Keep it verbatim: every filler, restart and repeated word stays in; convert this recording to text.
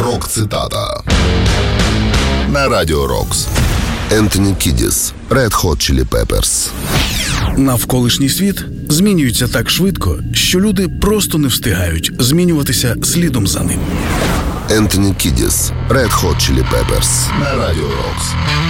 Рок-цитата на Радіо Рокс. Ентоні Кідіс, Red Hot Chili Peppers. Навколишній світ змінюється так швидко, що люди просто не встигають змінюватися слідом за ним. Ентоні Кідіс, Red Hot Chili Peppers на Радіо Рокс.